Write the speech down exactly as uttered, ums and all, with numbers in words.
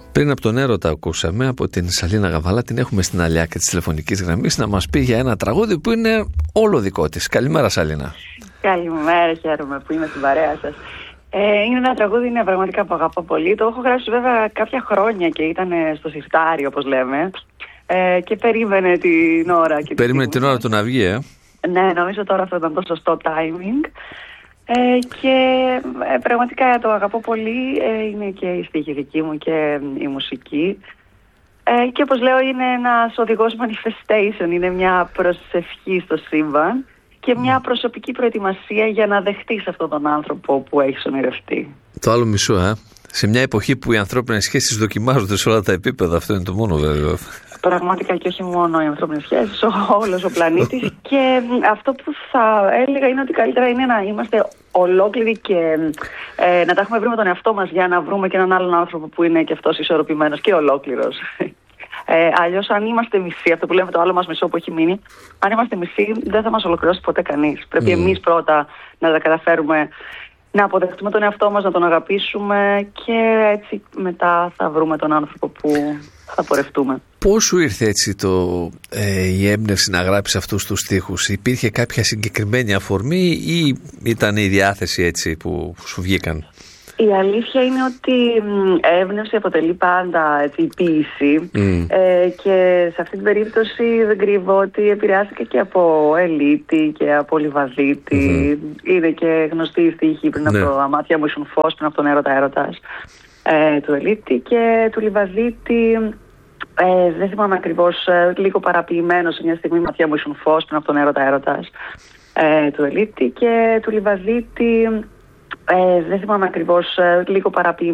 Πριν από τον έρωτα ακούσαμε από την Σαλίνα Γαβάλα, την έχουμε στην άλλη άκρη της τηλεφωνικής γραμμής, να μας πει για ένα τραγούδι που είναι όλο δικό της. Καλημέρα, Σαλίνα. Καλημέρα, χαίρομαι που είμαι στην παρέα σας. Ε, είναι ένα τραγούδι, είναι πραγματικά που αγαπώ πολύ. Το έχω γράψει βέβαια κάποια χρόνια και ήταν στο σιρτάρι, όπως λέμε. Ε, και περίμενε την ώρα. Και περίμενε την ώρα του να βγει, ε. Ναι, νομίζω τώρα αυτό ήταν το σωστό timing. Ε, και ε, πραγματικά το αγαπώ πολύ. Ε, είναι και η στίχη δική μου και η μουσική. Ε, και όπως λέω, είναι ένας οδηγός manifestation. Είναι μια προσευχή στο σύμπαν και μια προσωπική προετοιμασία για να δεχτείς αυτόν τον άνθρωπο που έχεις ονειρευτεί. Το άλλο μισό, ε. Σε μια εποχή που οι ανθρώπινες σχέσεις δοκιμάζονται σε όλα τα επίπεδα, αυτό είναι το μόνο βέβαιο. Πραγματικά, και όχι μόνο οι ανθρώπινες σχέσεις, όλος ο πλανήτης. Και αυτό που θα έλεγα είναι ότι καλύτερα είναι να είμαστε ολόκληροι και ε, να τα έχουμε βρει με τον εαυτό μας για να βρούμε και έναν άλλον άνθρωπο που είναι και αυτός ισορροπημένος και ολόκληρος. Ε, αλλιώς, αν είμαστε μισοί, αυτό που λέμε το άλλο μας μισό που έχει μείνει, αν είμαστε μισοί, δεν θα μας ολοκληρώσει ποτέ κανείς. Πρέπει mm. εμείς πρώτα να τα καταφέρουμε, να αποδεχτούμε τον εαυτό μας, να τον αγαπήσουμε και έτσι μετά θα βρούμε τον άνθρωπο που θα πορευτούμε. Πώς σου ήρθε έτσι το, ε, η έμπνευση να γράψεις αυτούς τους στίχους? Υπήρχε κάποια συγκεκριμένη αφορμή ή ήταν η διάθεση έτσι που σου βγήκαν? Η αλήθεια είναι ότι έμπνευση αποτελεί πάντα έτσι, η ποίηση mm. ε, και σε αυτή την περίπτωση δεν κρύβω ότι επηρεάστηκα και από Ελίτη και από Λιβαδίτη. Mm-hmm. Είναι και γνωστή η στίχη πριν ναι. από το «Αμάτια μου ήσουν φως», πριν από τον «Έρωτα έρωτας» ε, του Ελίτη και του Λιβαδίτη. Ε, δεν θυμάμαι ακριβώς, ε, λίγο παραποιημένο σε μια στιγμή, «Μάτια μου ήσουν φως», πριν από τον «Έρωτα έρωτας» ε, του Ελίτη και του Λιβαδίτη. Ε, δεν θυμάμαι ακριβώς, λίγο παραποιημένο.